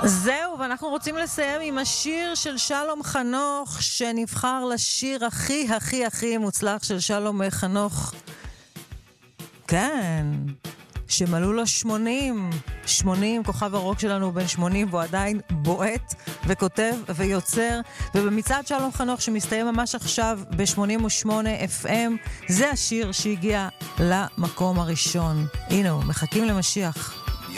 זהו, ואנחנו רוצים לסיים עם השיר של שלום חנוך, שנבחר לשיר הכי הכי הכי מוצלח של שלום חנוך. כן, שמלאו לו 80, כוכב הרוק שלנו בן 80, והוא עדיין בועט וכותב ויוצר, ובמצעד שלום חנוך שמסתיים ממש עכשיו ב-88 FM, זה השיר שהגיע למקום הראשון. הנה הוא, מחכים למשיח.